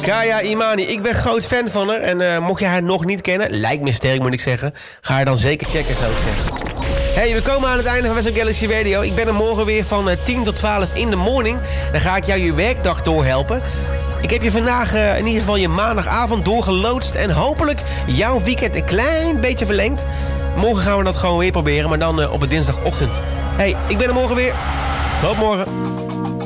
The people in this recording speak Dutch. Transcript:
Kaya Imani, ik ben groot fan van haar. En mocht je haar nog niet kennen, lijkt me sterk moet ik zeggen, ga haar dan zeker checken, zou ik zeggen. Hey, we komen aan het einde van Western Galaxy Radio. Ik ben er morgen weer van 10 tot 12 in de morning. Dan ga ik jou je werkdag doorhelpen. Ik heb je vandaag in ieder geval je maandagavond doorgeloodst. En hopelijk jouw weekend een klein beetje verlengd. Morgen gaan we dat gewoon weer proberen, maar dan op een dinsdagochtend. Hey, ik ben er morgen weer. Tot morgen.